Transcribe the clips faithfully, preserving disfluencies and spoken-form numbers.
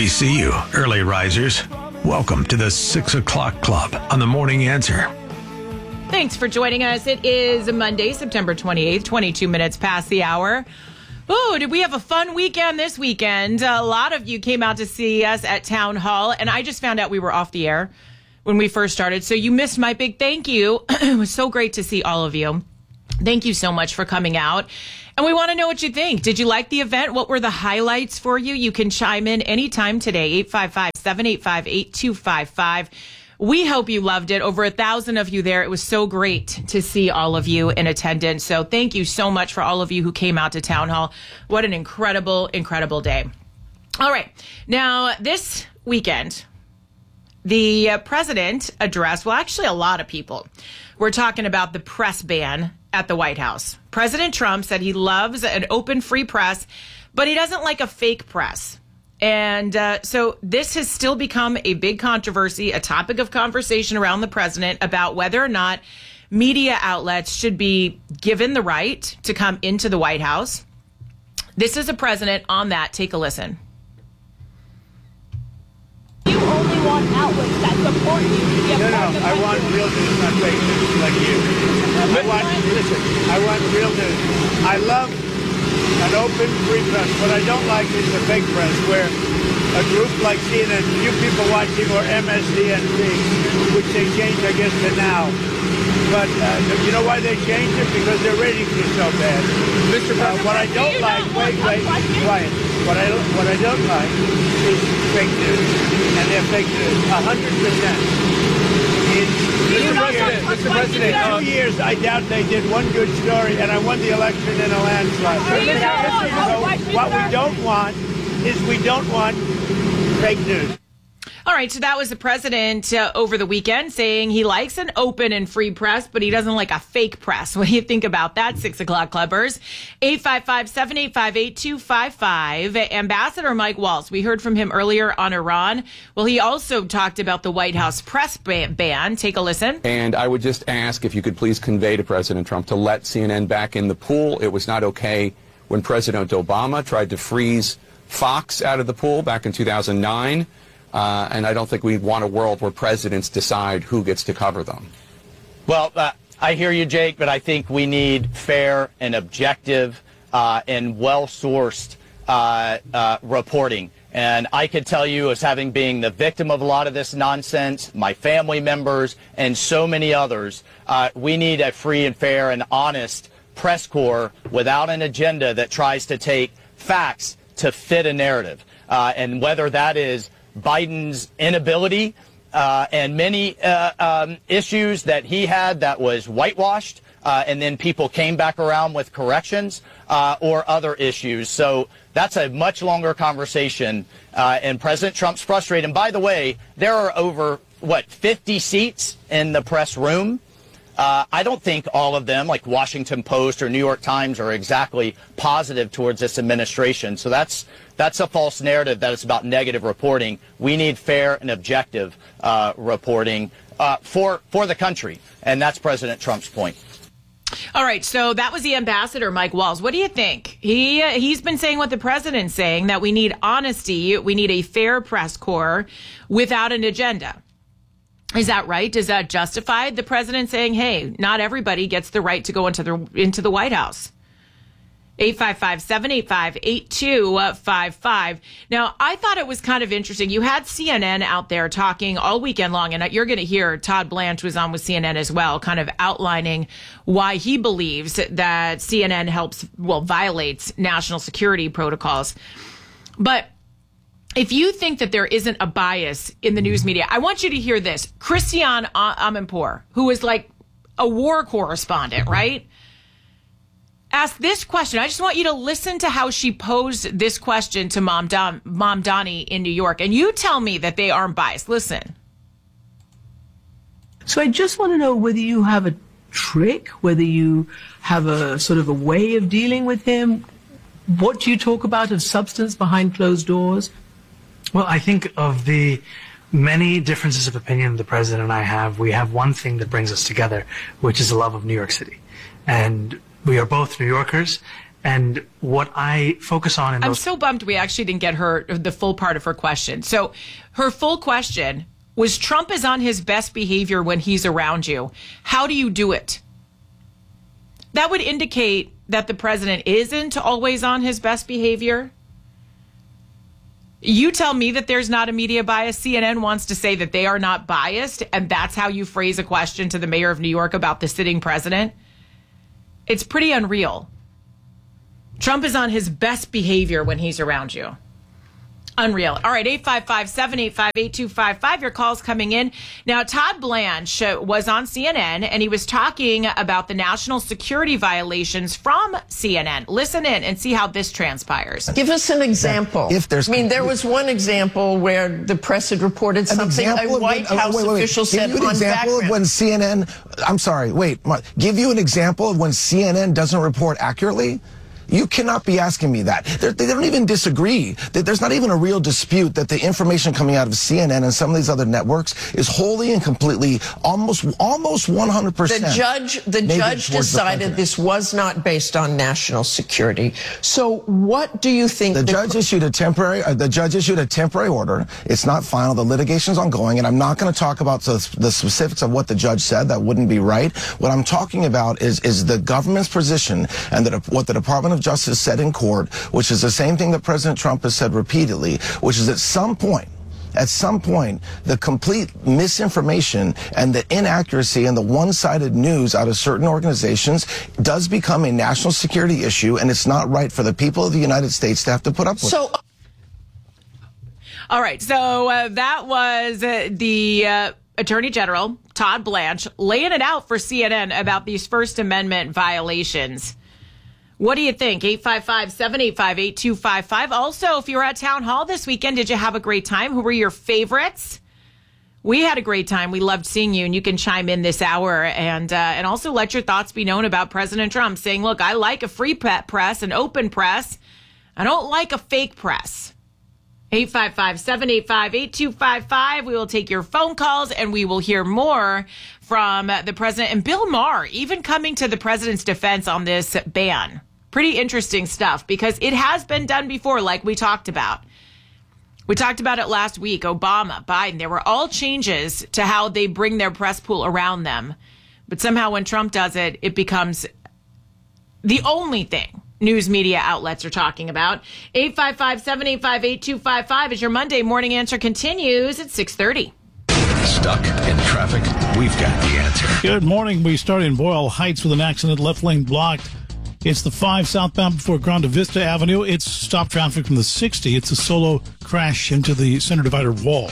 We see you, early risers. Welcome to the six o'clock Club on The Morning Answer. Thanks for joining us. It is Monday, September twenty-eighth, twenty-two minutes past the hour. Oh, did we have a fun weekend this weekend? A lot of you came out to see us at Town Hall, and I just found out we were off the air when we first started, so you missed my big thank you. It was so great to see all of you. Thank you so much for coming out. And we want to know what you think. Did you like the event? What were the highlights for you? You can chime in anytime today, eight five five, seven eight five, eight two five five. We hope you loved it. Over a thousand of you there. It was so great to see all of you in attendance. So thank you so much for all of you who came out to Town Hall. What an incredible, incredible day. All right. Now, this weekend, the uh, president addressed, well, actually a lot of people were talking about the press ban at the White House. President Trump said he loves an open, free press, but he doesn't like a fake press. And uh, so this has still become a big controversy, a topic of conversation around the president about whether or not media outlets should be given the right to come into the White House. This is a president on that. Take a listen. You only want outlets that support you to be a No, part no, of the I want country. real news, not fake news, like you. I want, listen, I want real news. I love an open, free press. What I don't like is the fake press, where a group like C N N, few people watching, or M S D N C, which they changed, I guess, to Now. But uh, you know why they changed it? Because their ratings are so bad. Mister Uh, what I don't you like, not wait, want wait, unquestioned? quiet. What I don't, what I don't like is fake news, and they're fake news, a hundred percent. You In not President, want Mister unquestioned President, either? two years, I doubt they did one good story, and I won the election in a landslide. Do you not want So unquestioned, what sir? we don't want is we don't want fake news. All right, so that was the president uh, over the weekend saying he likes an open and free press, but he doesn't like a fake press. What do you think about that, six o'clock Clubbers? eight five five, seven eight five, eight two five five. Ambassador Mike Waltz, we heard from him earlier on Iran. Well, he also talked about the White House press ban. ban. Take a listen. And I would just ask if you could please convey to President Trump to let C N N back in the pool. It was not okay when President Obama tried to freeze Fox out of the pool back in two thousand nine. Uh, and I don't think we want a world where presidents decide who gets to cover them. Well, uh, I hear you, Jake, but I think we need fair and objective uh, and well-sourced uh, uh, reporting. And I could tell you, as having been the victim of a lot of this nonsense, my family members, and so many others, uh, we need a free and fair and honest press corps without an agenda that tries to take facts to fit a narrative. Uh, and whether that is Biden's inability uh, and many uh, um, issues that he had that was whitewashed, uh, and then people came back around with corrections, uh, or other issues. So that's a much longer conversation, uh, and President Trump's frustrated. And by the way, there are over, what, fifty seats in the press room. Uh, I don't think all of them, like Washington Post or New York Times, are exactly positive towards this administration. So that's that's a false narrative that it's about negative reporting. We need fair and objective uh, reporting uh, for for the country, and that's President Trump's point. All right, so that was the ambassador, Mike Waltz. What do you think? He uh, he's been saying what the president's saying, that we need honesty, we need a fair press corps without an agenda. Is that right? Does that justify the president saying, hey, not everybody gets the right to go into the into the White House? eight five five, seven eight five, eight two five five. Now, I thought it was kind of interesting. You had C N N out there talking all weekend long, and you're going to hear Todd Blanche was on with C N N as well, kind of outlining why he believes that C N N helps, well, violates national security protocols. But if you think that there isn't a bias in the news media, I want you to hear this. Christiane Amanpour, who is like a war correspondent, right? Asked this question. I just want you to listen to how she posed this question to Mom, Don, Mom Donnie in New York. And you tell me that they aren't biased. Listen. So I just want to know whether you have a trick, whether you have a sort of a way of dealing with him. What do you talk about of substance behind closed doors? Well, I think of the many differences of opinion the president and I have, we have one thing that brings us together, which is the love of New York City. And we are both New Yorkers, And what I focus on in I'm those... so bummed we actually didn't get her the full part of her question. So her full question was, Trump is on his best behavior when he's around you. How do you do it? That would indicate that the president isn't always on his best behavior. You tell me that there's not a media bias. C N N wants to say that they are not biased, and that's how you phrase a question to the mayor of New York about the sitting president. It's pretty unreal. Trump is on his best behavior when he's around you. Unreal. All right, eight five five, seven eight five, eight two five five. Your call's coming in. Now, Todd Blanche was on C N N, and he was talking about the national security violations from C N N. Listen in and see how this transpires. Give us an example. If there's, I mean, there was one example where the press had reported something a White when, House uh, wait, wait, wait. official Give said you an on example background. of when C N N, I'm sorry, wait, Mark, give you an example of when C N N doesn't report accurately? You cannot be asking me that. They're, they don't even disagree. There's not even a real dispute that the information coming out of C N N and some of these other networks is wholly and completely, almost almost one hundred percent. The judge, the judge decided this was not based on national security. So what do you think? The judge issued a temporary. Uh, the judge issued a temporary order. It's not final. The litigation's ongoing, and I'm not going to talk about the, the specifics of what the judge said. That wouldn't be right. What I'm talking about is is the government's position and the, what the Department of Justice said in court, which is the same thing that President Trump has said repeatedly, which is at some point, at some point, the complete misinformation and the inaccuracy and the one-sided news out of certain organizations does become a national security issue, and it's not right for the people of the United States to have to put up with so, it. All right, so uh, that was uh, the uh, Attorney General, Todd Blanche, laying it out for C N N about these First Amendment violations. What do you think? eight five five, seven eight five, eight two five five. Also, if you were at Town Hall this weekend, did you have a great time? Who were your favorites? We had a great time. We loved seeing you, and you can chime in this hour and uh, and also let your thoughts be known about President Trump, saying, look, I like a free press, an open press. I don't like a fake press. eight five five, seven eight five, eight two five five. We will take your phone calls, and we will hear more from the president. And Bill Maher even coming to the president's defense on this ban. Pretty interesting stuff, because it has been done before, like we talked about. We talked about it last week. Obama, Biden, there were all changes to how they bring their press pool around them. But somehow when Trump does it, it becomes the only thing news media outlets are talking about. eight five five, seven eight five, eight two five five as your Monday morning answer continues at six thirty. Stuck in traffic? We've got the answer. Good morning. We start in Boyle Heights with an accident, left lane blocked. It's the five southbound before Grande Vista Avenue. It's stopped traffic from the sixty. It's a solo crash into the center divider wall.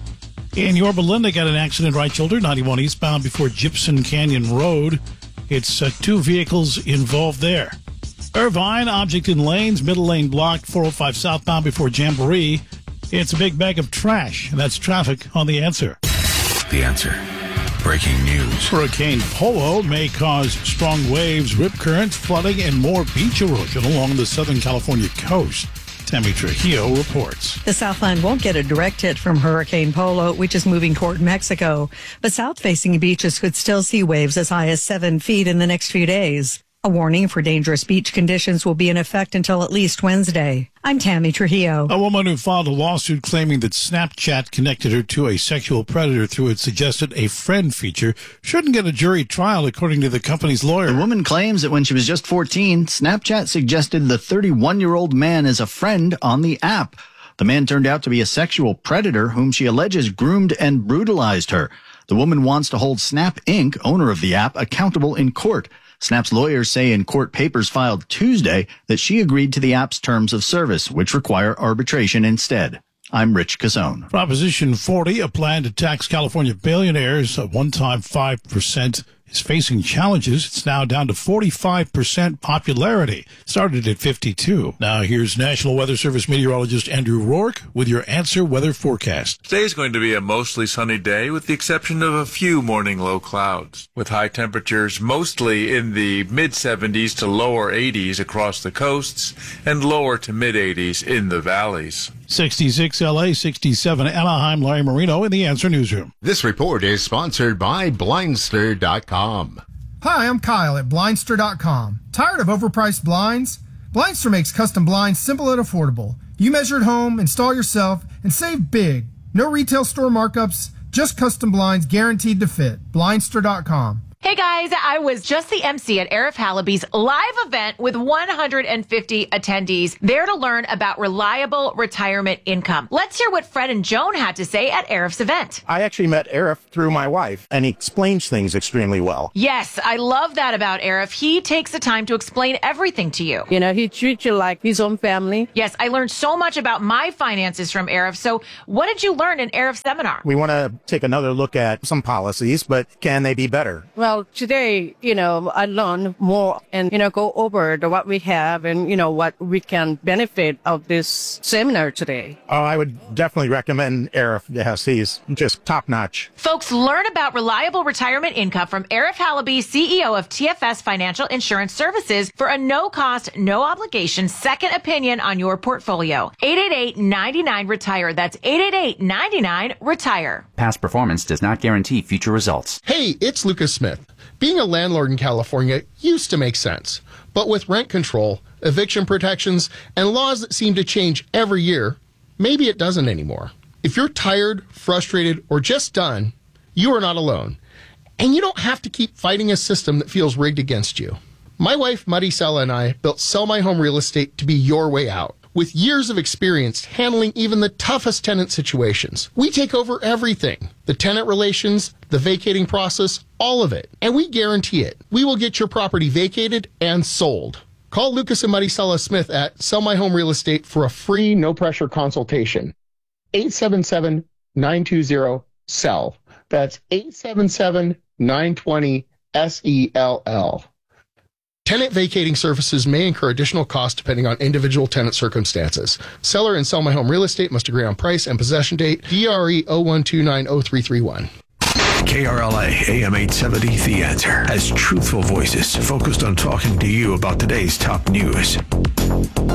In Yorba Linda, got an accident right shoulder, ninety-one eastbound before Gypsum Canyon Road. It's uh, two vehicles involved there. Irvine, object in lanes, middle lane blocked, four oh five southbound before Jamboree. It's a big bag of trash, and that's traffic on The Answer. The Answer. Breaking news. Hurricane Polo may cause strong waves, rip currents, flooding, and more beach erosion along the Southern California coast. Tammy Trujillo reports. The Southland won't get a direct hit from Hurricane Polo, which is moving toward Mexico. But south-facing beaches could still see waves as high as seven feet in the next few days. A warning for dangerous beach conditions will be in effect until at least Wednesday. I'm Tammy Trujillo. A woman who filed a lawsuit claiming that Snapchat connected her to a sexual predator through its suggested a friend feature shouldn't get a jury trial, according to the company's lawyer. The woman claims that when she was just fourteen, Snapchat suggested the thirty-one-year-old man as a friend on the app. The man turned out to be a sexual predator whom she alleges groomed and brutalized her. The woman wants to hold Snap Incorporated, owner of the app, accountable in court. Snap's lawyers say in court papers filed Tuesday that she agreed to the app's terms of service, which require arbitration instead. I'm Rich Cassone. Proposition forty, a plan to tax California billionaires, a one-time five percent, is facing challenges. It's now down to forty-five percent popularity. Started at fifty-two. Now here's National Weather Service meteorologist Andrew Rourke with your Answer Weather Forecast. Today is going to be a mostly sunny day with the exception of a few morning low clouds, with high temperatures mostly in the mid seventies to lower eighties across the coasts and lower to mid eighties in the valleys. sixty-six L A, sixty-seven Anaheim, Larry Marino in the Answer Newsroom. This report is sponsored by Blindster dot com. Hi, I'm Kyle at Blindster dot com. Tired of overpriced blinds? Blindster makes custom blinds simple and affordable. You measure at home, install yourself, and save big. No retail store markups, just custom blinds guaranteed to fit. Blindster dot com. Hey guys, I was just the M C at Arif Halaby's live event with one hundred fifty attendees there to learn about reliable retirement income. Let's hear what Fred and Joan had to say at Arif's event. I actually met Arif through my wife, and he explains things extremely well. Yes, I love that about Arif. He takes the time to explain everything to you. You know, he treats you like his own family. Yes, I learned so much about my finances from Arif. So what did you learn in Arif's seminar? We want to take another look at some policies, but can they be better? Well, today, you know, I learned more and, you know, go over the, what we have and, you know, what we can benefit of this seminar today. Oh, I would definitely recommend Arif. Yes, he's just top notch. Folks, learn about reliable retirement income from Arif Halaby, C E O of T F S Financial Insurance Services, for a no cost, no obligation second opinion on your portfolio. eight eight eight, nine nine, retire. That's eight eight eight, nine nine, retire. Past performance does not guarantee future results. Hey, it's Lucas Smith. Being a landlord in California used to make sense, but with rent control, eviction protections, and laws that seem to change every year, maybe it doesn't anymore. If you're tired, frustrated, or just done, you are not alone. And you don't have to keep fighting a system that feels rigged against you. My wife, Maricela, and I built Sell My Home Real Estate to be your way out. With years of experience handling even the toughest tenant situations, we take over everything. The tenant relations, the vacating process, all of it. And we guarantee it. We will get your property vacated and sold. Call Lucas and Maricela Smith at Sell My Home Real Estate for a free, no-pressure consultation. eight seven seven, nine two zero, S E L L. That's eight seven seven, nine two zero, S E L L. Tenant vacating services may incur additional costs depending on individual tenant circumstances. Seller and Sell My Home Real Estate must agree on price and possession date. D R E zero one two nine zero three three one. K R L A A M eight seventy The Answer has truthful voices focused on talking to you about today's top news.